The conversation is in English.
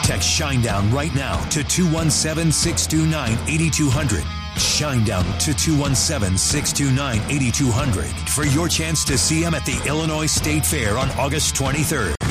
Text Shinedown right now to 217-629-8200. Shinedown to 217-629-8200 for your chance to see him at the Illinois State Fair on August 23rd.